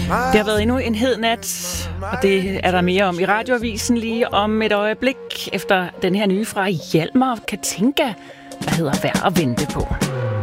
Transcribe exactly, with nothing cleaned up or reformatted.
Det har været endnu en hed nat, og det er der mere om i Radioavisen lige om et øjeblik, efter den her nye fra Hjalmar Katinka, der hedder Værd at vente på.